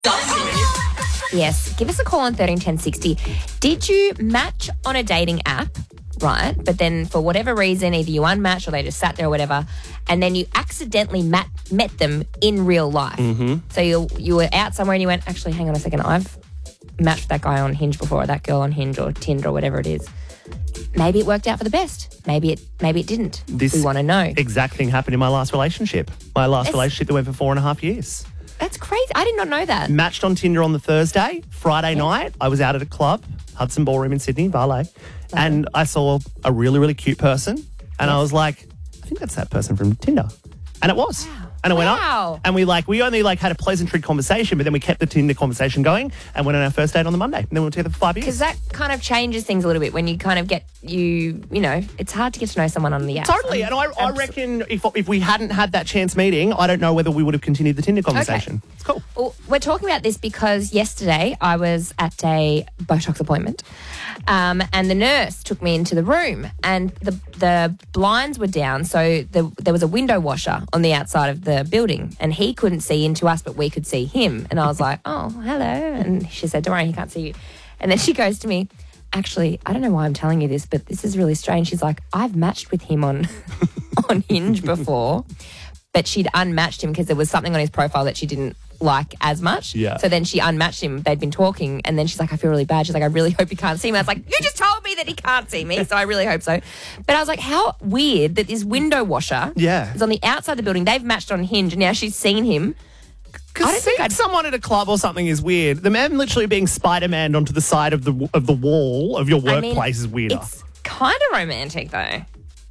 Yes, give us a call on 131060. Did you match on a dating app, right? But then for whatever reason, either you unmatched or they just sat there or whatever, and then you accidentally met them in real life. Mm-hmm. So you were out somewhere and you went, actually, hang on a second, I've matched with that guy on Hinge before, or that girl on Hinge or Tinder or whatever it is. Maybe it worked out for the best. Maybe it didn't. We want to know. Exact thing happened in my last relationship. My last relationship that went for 4.5 years. That's crazy. I did not know that. Matched on Tinder on the Thursday. Friday night, I was out at a club, Hudson Ballroom in Sydney, Valet, and I saw a really, really cute person, and I was like, I think that's that person from Tinder. And it was. Wow. And it went up, and we only had a pleasantry conversation, but then we kept the Tinder conversation going and went on our first date on the Monday. And then we were together for 5 years. Because that kind of changes things a little bit when you kind of get, you know, it's hard to get to know someone on the app. Totally. And I reckon if we hadn't had that chance meeting, I don't know whether we would have continued the Tinder conversation. Okay. It's cool. Well, we're talking about this because yesterday I was at a Botox appointment and the nurse took me into the room and the blinds were down, so there was a window washer on the outside of the building and he couldn't see into us, but we could see him. And I was like, oh, hello. And she said, don't worry, he can't see you. And then she goes to me, actually, I don't know why I'm telling you this, but this is really strange. She's like, I've matched with him on Hinge before, but she'd unmatched him because there was something on his profile that she didn't like as much. Yeah. So then she unmatched him. They'd been talking and then she's like, I feel really bad. She's like, I really hope he can't see me. I was like, you just told me that he can't see me, so I really hope so. But I was like, how weird that this window washer is on the outside of the building. They've matched on Hinge and now she's seen him. I don't think someone at a club or something is weird. The man literally being Spider-Man onto the side of the wall of your workplace is weirder. It's kind of romantic though.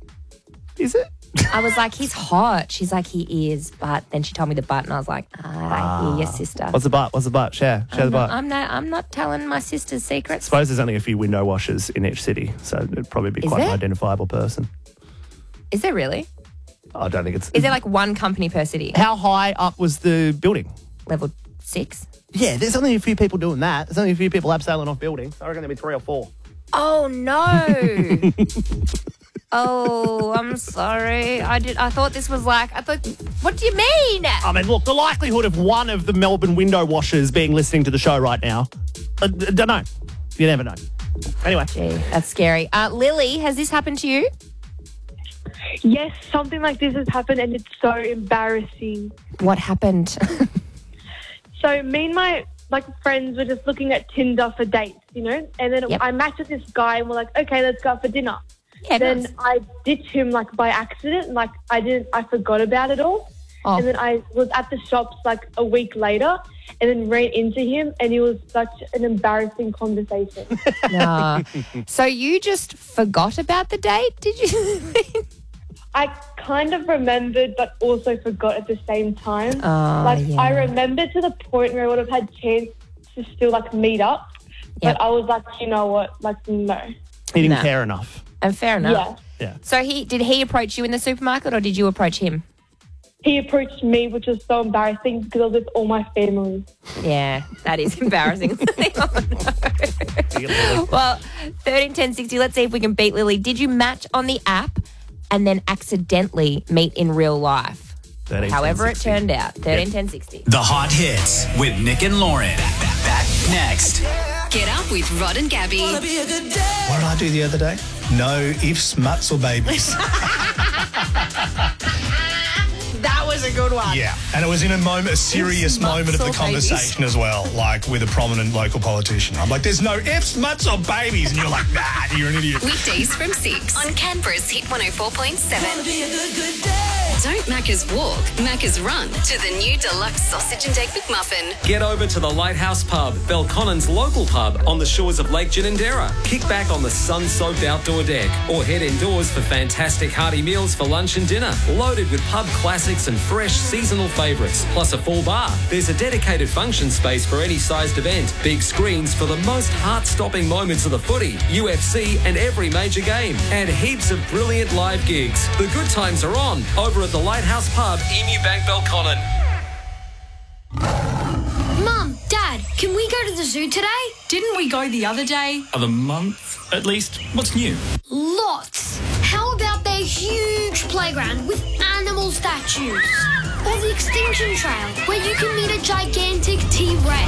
Is it? I was like, he's hot. She's like, he is. But then she told me the butt and I was like, I hear your sister. What's the butt? Share the butt. I'm not telling my sister's secrets. I suppose there's only a few window washers in each city, so it'd probably be quite an identifiable person. Is there really? I don't think it's... Is there like one company per city? How high up was the building? Level 6. Yeah, there's only a few people doing that. There's only a few people abseiling off buildings. I reckon there'll be 3 or 4. Oh, no. Oh, I'm sorry. I thought this was like, what do you mean? I mean, look, the likelihood of one of the Melbourne window washers being listening to the show right now, don't know. You never know. Anyway. Gee, that's scary. Lily, has this happened to you? Yes, something like this has happened and it's so embarrassing. What happened? So me and my friends were just looking at Tinder for dates, you know, and then I matched with this guy and we're like, okay, let's go out for dinner. Yeah, then nice. I ditched him by accident, I forgot about it all. Oh. And then I was at the shops a week later and then ran into him and it was such an embarrassing conversation. Nah. So you just forgot about the date, did you? I kind of remembered but also forgot at the same time. Yeah. I remembered to the point where I would have had chance to still meet up. But I was like, you know what, no. He didn't care enough. And fair enough. Yeah. So did he approach you in the supermarket or did you approach him? He approached me, which was so embarrassing because I was with all my family. Yeah, that is embarrassing. Oh, no. Well, 131060, let's see if we can beat Lily. Did you match on the app and then accidentally meet in real life? However it turned out. 131060. The Hot Hits with Nick and Lauren. Back next. Get up with Rod and Gabby. What did I do the other day? No ifs, muts or babies. That was a good one. Yeah, and it was in a serious moment of the conversation as well, with a prominent local politician. I'm like, there's no ifs, muts or babies. And you're like, nah, you're an idiot. Weekdays from 6 on Canberra's Hit 104.7. Don't Macca's walk, Macca's run to the new deluxe sausage and egg McMuffin. Get over to the Lighthouse Pub, Belconnen's local pub on the shores of Lake Ginninderra. Kick back on the sun-soaked outdoor deck or head indoors for fantastic hearty meals for lunch and dinner, loaded with pub classics and fresh seasonal favourites, plus a full bar. There's a dedicated function space for any sized event, big screens for the most heart-stopping moments of the footy, UFC and every major game, and heaps of brilliant live gigs. The good times are on over at the Lighthouse Pub, Emu Bank, Belconnen. Mum, Dad, can we go to the zoo today? Didn't we go the other day? Of the month, at least. What's new? Lots. How about their huge playground with animal statues? Or the Extinction Trail, where you can meet a gigantic T-Rex.